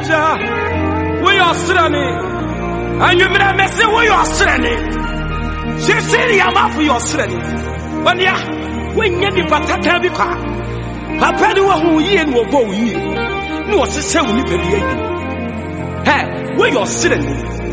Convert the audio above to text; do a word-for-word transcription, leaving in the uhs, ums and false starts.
Mesia, we are Srani, and you may mess away your Srani. She said, I'm up for your Srani. But yeah, when you depart, Papa, who ye will go ye. No, sister, we need to be. Hey, we are Srani.